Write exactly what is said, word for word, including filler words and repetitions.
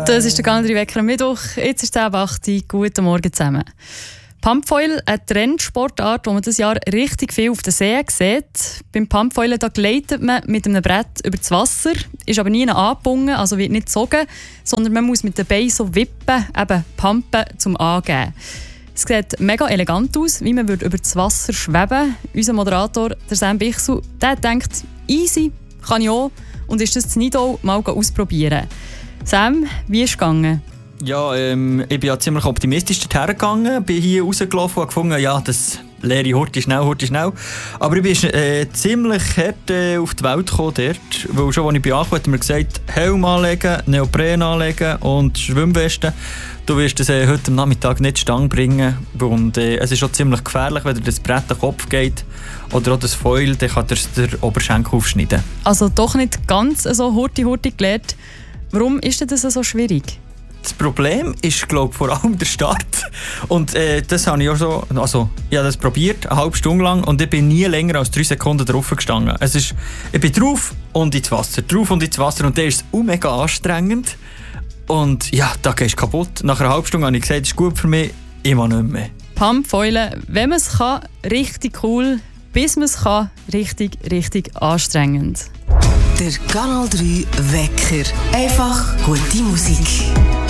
Das ist der Kanal drei Wecker am Mittwoch. Jetzt ist es acht Uhr. Guten Morgen zusammen. Pumpfoil, eine Trendsportart, wo man dieses Jahr richtig viel auf den See sieht. Beim Pumpfoilen da gleitet man mit einem Brett über das Wasser, ist aber nie angebunden, also wird nicht gezogen, sondern man muss mit den Beinen so wippen, eben pumpen, zum Angeben. Es sieht mega elegant aus, wie man über das Wasser schweben würde. Unser Moderator, der Sam Bichsel, der denkt, easy, kann ich auch, und ist das in Nidau mal ausprobieren. Sam, wie ist es gegangen? Ja, ähm, ich bin ja ziemlich optimistisch dorthin gegangen, bin hier rausgelaufen und gefunden, ja, das leere Hurti schnell, Hurti schnell. Aber ich bin äh, ziemlich hart äh, auf die Welt gekommen dort, weil schon als ich angekommen habe, hat mir gesagt, Helm anlegen, Neopren anlegen und Schwimmweste. Du wirst das äh, heute Nachmittag nicht Stange bringen und äh, es ist schon ziemlich gefährlich, wenn dir das Brett an den Kopf geht oder auch das Foil, dann kann dir der Oberschenkel aufschneiden. Also doch nicht ganz so Hurti-Hurti gelernt. Warum ist das so schwierig? Das Problem ist, glaube ich, vor allem der Start. Und äh, das habe ich auch so, also ich habe das probiert, eine halbe Stunde lang, und ich bin nie länger als drei Sekunden drauf gestanden. Es ist, ich bin drauf und ins Wasser, drauf und ins Wasser, und der ist auch mega anstrengend. Und ja, da gehst du kaputt. Nach einer halben Stunde habe ich gesagt, das ist gut für mich, immer nicht mehr. Pumpfoilen, wenn man es kann, richtig cool, bis man es kann, richtig, richtig anstrengend. Der Kanal drei Wecker. Einfach gute Musik.